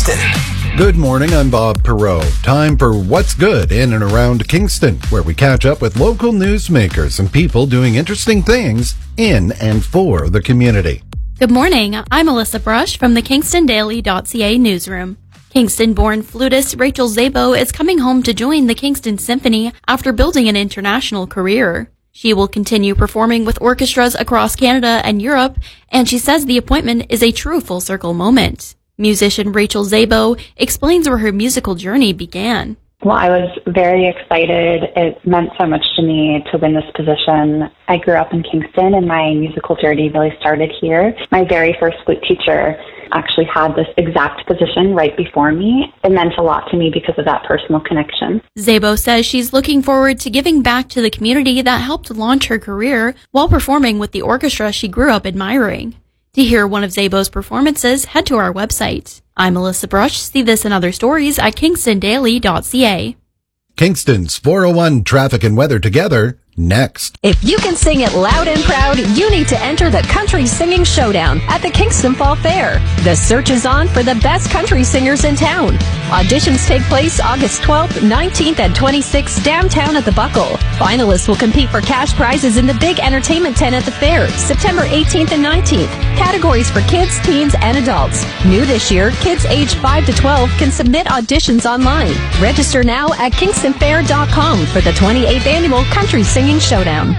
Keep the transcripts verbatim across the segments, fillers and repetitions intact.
Kingston. Good morning, I'm Bob Perot. Time for What's Good in and around Kingston, where we catch up with local newsmakers and people doing interesting things in and for the community. Good morning, I'm Alyssa Brush from the Kingston Daily dot C A newsroom. Kingston-born flutist Rachel Szabo is coming home to join the Kingston Symphony after building an international career. She will continue performing with orchestras across Canada and Europe, and she says the appointment is a true full-circle moment. Musician Rachel Szabo explains where her musical journey began. Well, I was very excited. It meant so much to me to win this position. I grew up in Kingston, and my musical journey really started here. My very first flute teacher actually had this exact position right before me. It meant a lot to me because of that personal connection. Szabo says she's looking forward to giving back to the community that helped launch her career while performing with the orchestra she grew up admiring. To hear one of Szabo's performances, head to our website. I'm Alyssa Brush. See this and other stories at Kingston Daily dot C A. Kingston's four oh one Traffic and Weather together, next. If you can sing it loud and proud, you need to enter the Country Singing Showdown at the Kingston Fall Fair. The search is on for the best country singers in town. Auditions take place August twelfth, nineteenth, and twenty-sixth downtown at the Buckle. Finalists will compete for cash prizes in the big entertainment tent at the fair, September eighteenth and nineteenth. Categories for kids, teens, and adults. New this year, kids aged five to twelve can submit auditions online. Register now at kingston fair dot com for the twenty-eighth Annual Country Singing Showdown.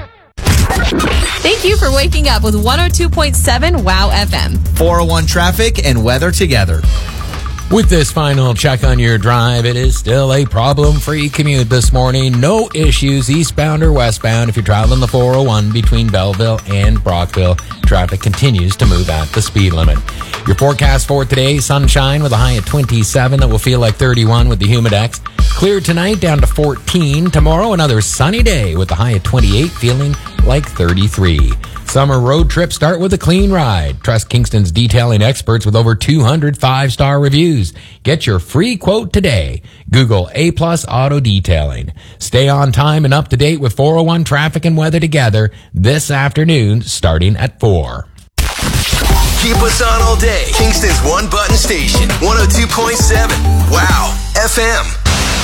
Thank you for waking up with one oh two point seven WOW F M. four oh one Traffic and Weather together. With this final check on your drive, it is still a problem-free commute this morning. No issues eastbound or westbound if you're traveling the four oh one between Belleville and Brockville. Traffic continues to move at the speed limit. Your forecast for today, sunshine with a high of twenty-seven that will feel like thirty-one with the Humidex. Clear tonight down to fourteen. Tomorrow, another sunny day with a high of twenty-eight feeling like thirty-three. Summer road trips start with a clean ride. Trust Kingston's detailing experts with over two hundred five-star reviews. Get your free quote today. Google A Plus Auto Detailing. Stay on time and up to date with four oh one Traffic and Weather together this afternoon starting at four. Keep us on all day. Kingston's one button station, one oh two point seven WOW F M.